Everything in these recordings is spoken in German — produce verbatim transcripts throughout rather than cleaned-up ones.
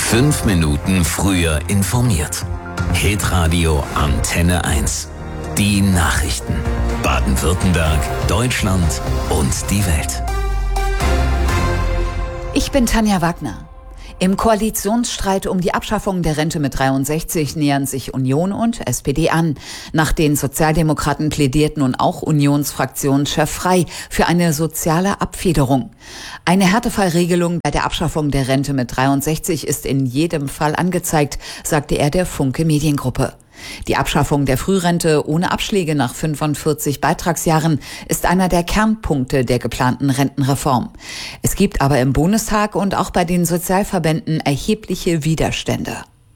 Fünf Minuten früher informiert. Hitradio Antenne eins. Die Nachrichten. Baden-Württemberg, Deutschland und die Welt. Ich bin Tanja Wagner. Im Koalitionsstreit um die Abschaffung der Rente mit dreiundsechzig nähern sich Union und S P D an. Nach den Sozialdemokraten plädiert nun auch Unionsfraktionschef Frey für eine soziale Abfederung. Eine Härtefallregelung bei der Abschaffung der Rente mit dreiundsechzig ist in jedem Fall angezeigt, sagte er der Funke Mediengruppe. Die Abschaffung der Frührente ohne Abschläge nach fünfundvierzig Beitragsjahren ist einer der Kernpunkte der geplanten Rentenreform. Es gibt aber im Bundestag und auch bei den Sozialverbänden erhebliche Widerstände.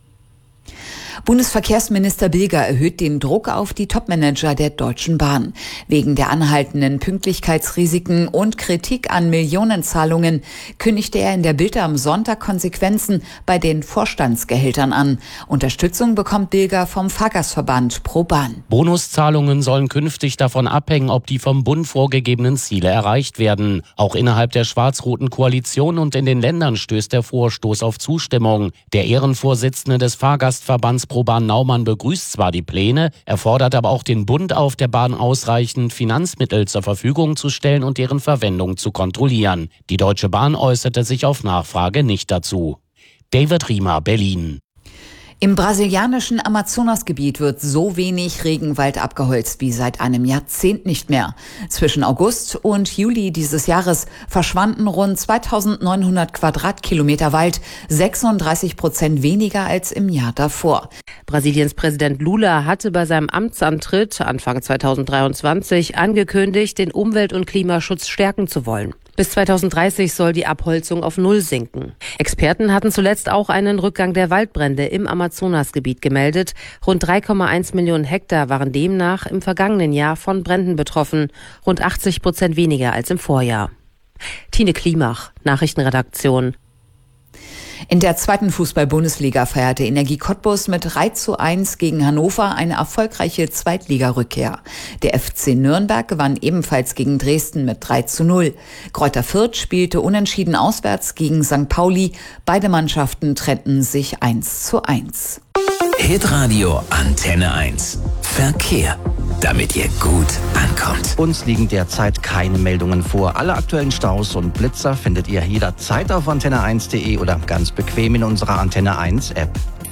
Bundesverkehrsminister Bilger erhöht den Druck auf die Topmanager der Deutschen Bahn. Wegen der anhaltenden Pünktlichkeitsrisiken und Kritik an Millionenzahlungen kündigte er in der Bild am Sonntag Konsequenzen bei den Vorstandsgehältern an. Unterstützung bekommt Bilger vom Fahrgastverband ProBahn. Bonuszahlungen sollen künftig davon abhängen, ob die vom Bund vorgegebenen Ziele erreicht werden. Auch innerhalb der schwarz-roten Koalition und in den Ländern stößt der Vorstoß auf Zustimmung. Der Ehrenvorsitzende des Fahrgastverbands ProBahn Naumann begrüßt zwar die Pläne, er fordert aber auch den Bund auf, der Bahn ausreichend Finanzmittel zur Verfügung zu stellen und deren Verwendung zu kontrollieren. Die Deutsche Bahn äußerte sich auf Nachfrage nicht dazu. David Riemer, Berlin. Im brasilianischen Amazonasgebiet wird so wenig Regenwald abgeholzt wie seit einem Jahrzehnt nicht mehr. Zwischen August und Juli dieses Jahres verschwanden rund zweitausendneunhundert Quadratkilometer Wald, sechsunddreißig Prozent weniger als im Jahr davor. Brasiliens Präsident Lula hatte bei seinem Amtsantritt Anfang zweitausenddreiundzwanzig angekündigt, den Umwelt- und Klimaschutz stärken zu wollen. Bis zweitausenddreißig soll die Abholzung auf Null sinken. Experten hatten zuletzt auch einen Rückgang der Waldbrände im Amazonasgebiet gemeldet. Rund drei Komma eins Millionen Hektar waren demnach im vergangenen Jahr von Bränden betroffen. Rund achtzig Prozent weniger als im Vorjahr. Tine Klimach, Nachrichtenredaktion. In der zweiten Fußball-Bundesliga feierte Energie Cottbus mit drei zu eins gegen Hannover eine erfolgreiche Zweitligarückkehr. Der F C Nürnberg gewann ebenfalls gegen Dresden mit drei zu null. Greuther Fürth spielte unentschieden auswärts gegen Sankt Pauli. Beide Mannschaften trennten sich eins zu eins. Hitradio Antenne eins. Verkehr. Damit ihr gut ankommt. Uns liegen derzeit keine Meldungen vor. Alle aktuellen Staus und Blitzer findet ihr jederzeit auf antenne eins punkt de oder ganz bequem in unserer Antenne eins App.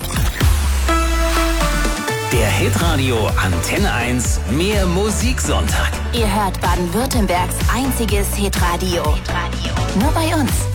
Der Hitradio Antenne eins Mehr Musiksonntag. Ihr hört Baden-Württembergs einziges Hitradio. Hitradio. Nur bei uns.